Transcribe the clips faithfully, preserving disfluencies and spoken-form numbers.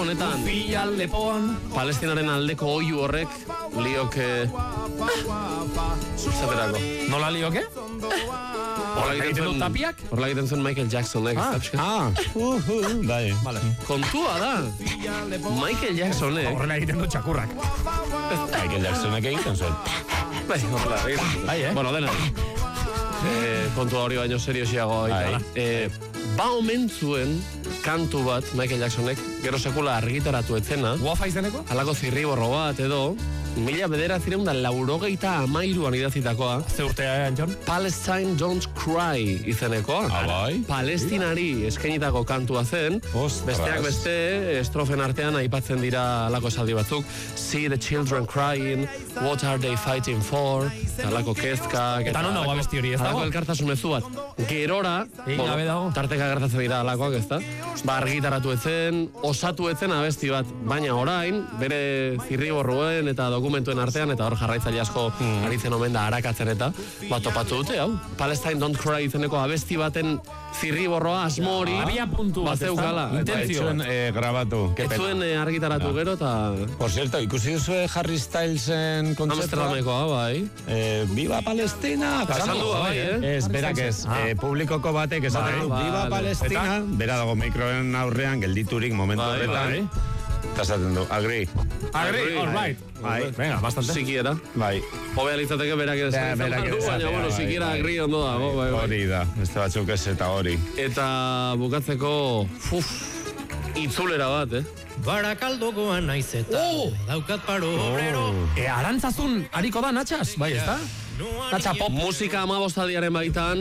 honetan Palestinaren aldeko oihu horrek liok zaterako. Nola lioke? Horrela egiten zuen tapiak? Horrela egiten zuen Michael Jacksonek. Ah, bai. Kontua da. Michael Jacksonek. Horrela egiten du txakurrak. Michael Jacksonek egiten zuen. Bai, horrela egiten zuen. Bai, eh? Bueno, dena. Kontua hori baino seriosiago. Ba omen zuen kantu bat Michael Jacksonek gero sekula argitaratu etzena. Guafa izeneko? Halako zirriborro bat edo mila bederatziehun eta laurogeita hamairuan idazitakoa. Ze urtea, Antxon? Palestine Don't Cry izenekoa. Ah, bai? Palestinari eskainitako kantua zen. Ostras. Besteak beste, estrofen artean aipatzen dira halako esaldi batzuk. See the children crying, what are they fighting for? Halako kezkak. Eta non dago abesti hori, ez dago? Halako elkartasun mezu bat. Gerora, gabe dago. tarteka gertatzen dira halakoak, ez da? Ba, argitaratu etzen, osatu etzen abesti bat. Baina orain, bere zirriborruen eta dokumentuen artean, eta hor jarraitzaile asko mm. aritzen omen da harakatzen eta, bat topatu dute, hau. Palestine Don't Cry izeneko abesti baten zirriborroa, asmo hori, abia puntu bat, bazeukala. Intentzio. Etzuen eh, grabatu. Ez zuen eh, argitaratu Ah. gero, eta... Por cierto, ikusi duzu Harry Stylesen kontzertua? Amsterdamekoa, bai. Eh, Viva Palestina! Esan du, bai, eh? Ez, berak ez. Ah. Eh, publikoko batek esaten du, Bai, Viva vale. Palestina! Bera dago mikroen aurrean, gelditurik momentu Bai, horretan. bai. Eta esaten du, agree. Agree, all right. Bai. Venga, bastante. Sikiera. Bai. Hobea litzateke berak ez. Ja, berak ez Baina, esatea, bueno, bai, sikiera bai. agri ondo dago, bai, bai. Hori da, beste batzuk ez eta hori. Eta bukatzeko, uf, itzulera bat, eh? Barakaldokoan naiz eta Oh! daukat paro obrero. E, arantzazun hariko da, natxas? Bai, ez da? Natxa pop. Musika amabostadiaren baitan,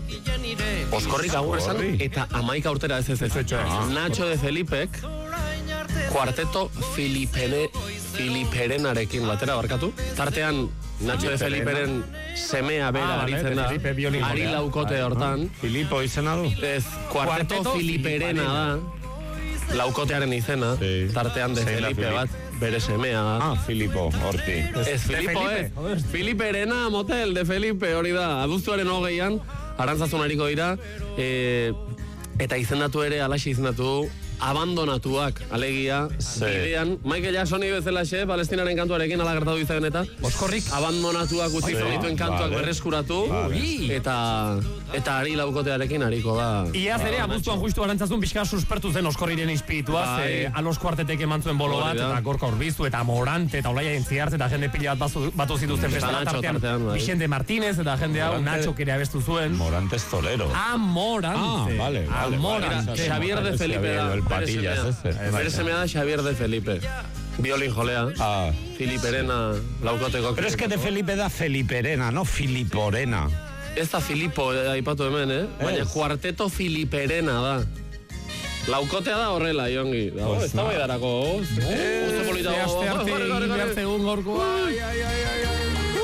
oskorrik agur esan, eta amaika urtera ez ez ez. Nacho de Felipek, kuarteto Filipene, Filiperenarekin batera barkatu. Tartean, Nacho de Feliperen semea bera Ah, vale, aritzen de da. Felipe violin Ari jolea. laukote hortan. Filipo izena du? Ez, kuarteto Kuarteto Filiperena da. Laukotearen izena, Sí. tartean de Zein da Felipe Filip? bat, bere semea. Ah, Filipo, horti. Ez, Filipo Felipe, ez. joder. Filiperena motel, de Felipe, hori da. Abuztuaren hogeian, arantzazun hariko dira. E, eta izendatu ere, alaxe izendatu du, abandonatuak, alegia, Sí. bidean, Michael Jacksoni bezalaxe, Palestinaren kantuarekin ala gertatu izan eta, Oskorrik. abandonatuak utzi Sí. zenituen kantuak Vale. berreskuratu, Ui. eta eta ari laukotearekin hariko da. Iaz ere, abuztuan justu arantzazun pixka suspertu zen oskorriren ispirituaz, Bai. e, alos kuartetek eman zuen bolo bat, Hori da. eta gorka urbizu, eta morante, eta olaia entziartze, eta jende pila bat bazu- batu zituzten festa Nacho tartean, tartean, bai. Vicente Martínez, eta jende hau, Morante- Nacho ere abestu zuen. Morantes Tolero. Amorante. Ah, vale, vale. Amorante. vale. Xavier de Felipe da, El bere patillas semea. ese. Bere semea da Xavier de Felipe. Violin jolea. Ah. Filiperena laukoteko. Pero es que de Felipe da Feliperena, no Filiporena. Ez da Filipo eh, aipatu hemen, eh? Baina Ez. kuarteto Filiperena da. Laukotea da horrela, Iongi. Dago, Pues ez da no. bai darako. Uste polita. Ze aste arte Gare, gare, egin gare. behar zegoen gorkoa. Ai, ai, ai, ai, ai.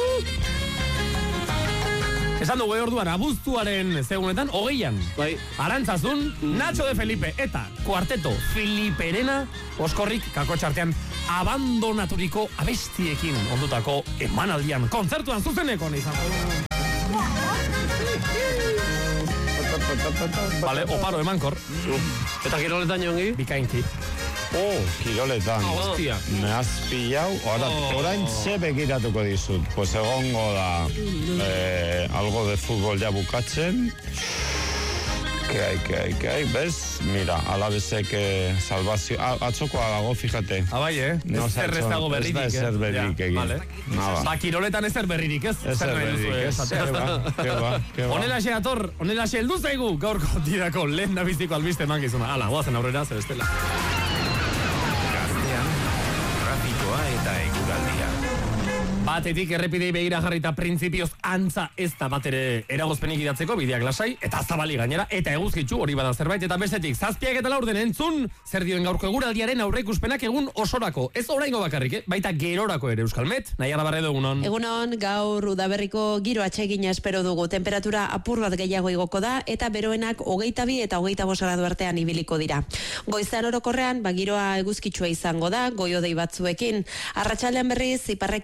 Esan dugu orduan, abuztuaren zegunetan, hogeian. Bai. Arantzazun, Nacho de Felipe, eta kuarteto Filiperena, oskorrik kakotxartean abandonaturiko abestiekin ondutako emanaldian, kontzertuan zuzeneko izan. Vale, oparo emankor, Eta kiroletan, Iongi? bikainki. Oh, kiroletan. Hostia. Me has pillado. Ahora, orain ze begiratuko dizut. Pues egongo da eh, algo de fútbol ya bukatzen. Que hay, que hay, que hay. ¿Ves? Mira, alabezek eh, salvazio. Ah, atzokoa dago, fíjate. Abai, eh? No ez se ha zer ez hecho- dago ez da berririk, eh? ezer berririk Ja, egin. vale. Nada. Ba, kiroletan ezer berririk, ez? Ez Zer zer nahi duzu, berririk, ez? esatea? Que ba, que ba, que ba. Honelaxe ator, honelaxe heldu zaigu gaurko tirako lehen da biziko albiste mankizuna. Hala, goazen aurrera, zer bestela. Gaztean, trafikoa eta eguraldia. Batetik errepidei begira jarrita printzipioz antza ez da bat ere eragozpenik idatzeko bideak lasai eta zabali gainera eta eguzkitzu hori bada zerbait eta bestetik zazpiak eta laurden entzun zer dioen gaurko eguraldiaren aurreikuspenak egun osorako ez oraingo bakarrik, eh? Baita gerorako ere Euskalmet, Naiara Barredo egunon. Egunon, gaur udaberriko giro atsegina espero dugu. Temperatura apur bat gehiago igoko da eta beroenak hogeita bi eta hogeita bost gradu artean ibiliko dira. Goizean orokorrean, ba giroa eguzkitsua izango da, goiodei batzuekin. Arratsaldean berriz iparrekialdekoa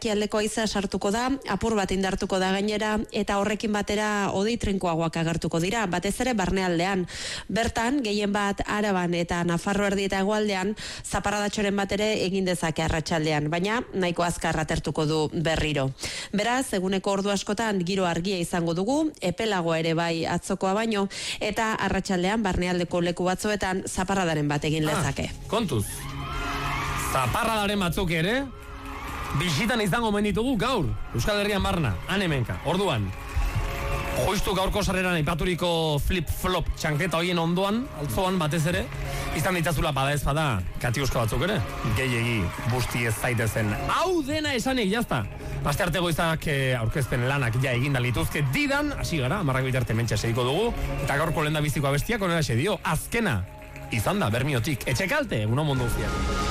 haiza sartuko da, apur bat indartuko da gainera, eta horrekin batera hodei trinkoagoak agertuko dira, batez ere barnealdean. Bertan, gehien bat Araban eta Nafarro erdi eta hegoaldean, zaparradatxoren bat ere egin dezake arratsaldean, baina nahiko azkar atertuko du berriro. Beraz, eguneko ordu askotan giro argia izango dugu, epelagoa ere bai atzokoa baino, eta arratsaldean barnealdeko leku batzuetan zaparradaren bat egin lezake. Ah, kontuz, zaparradaren batzuk ere, bisitan izango menditugu gaur, Euskal Herrian barna, hanemenka, orduan. Joiztu gaurko sarreran aipaturiko flip-flop txanketa hoien ondoan, altzoan batez ere, izan ditazula bada ez bada, katiuska batzuk ere, gehiegi busti ez zaitezen. Hau dena esanik, jazta. Aste arte goizak eh, aurkezpen lanak ja eginda lituzke didan, hasi gara, amarrak bitarte mentxe segiko dugu, eta gaurko lenda biziko abestiak onera dio, azkena, izan da, Bermiotik, etxekalte, uno mundu uziak.